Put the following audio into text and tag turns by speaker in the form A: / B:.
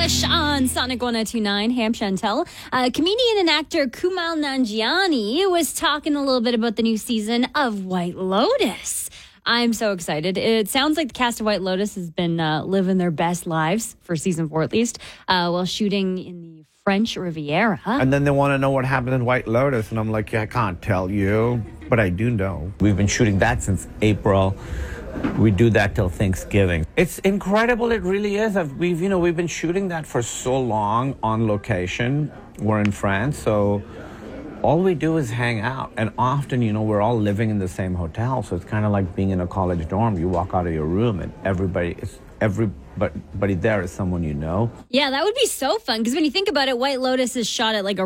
A: Bush on Sonic 102.9, Ham Chantel. Comedian and actor Kumail Nanjiani was talking a little bit about the new season of White Lotus. I'm so excited. It sounds like the cast of White Lotus has been living their best lives, for season 4 at least, while shooting in the French Riviera.
B: And then they want to know what happened in White Lotus, and I'm like, yeah, I can't tell you, but I do know. We've been shooting that since April. We do that till Thanksgiving. It's incredible. It really is. We've been shooting that for so long on location. We're in France, so all we do is hang out. And often, we're all living in the same hotel, so it's kind of like being in a college dorm. You walk out of your room and everybody there is someone you know.
A: Yeah, that would be so fun, because when you think about it, White Lotus is shot at like a